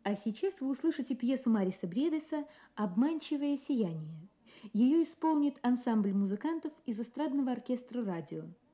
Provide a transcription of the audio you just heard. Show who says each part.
Speaker 1: А сейчас вы услышите пьесу Мариса Бредеса «Обманчивое сияние». Ее исполнит ансамбль музыкантов из эстрадного оркестра «Радио».